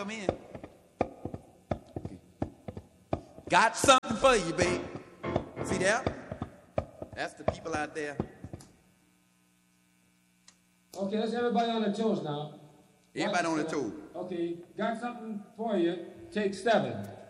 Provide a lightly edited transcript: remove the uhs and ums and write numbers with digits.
come in. Got something for you, babe. See that? That's the people out there. Okay, let's everybody on their toes now. Everybody on their toes. Okay, got something for you. Take 7.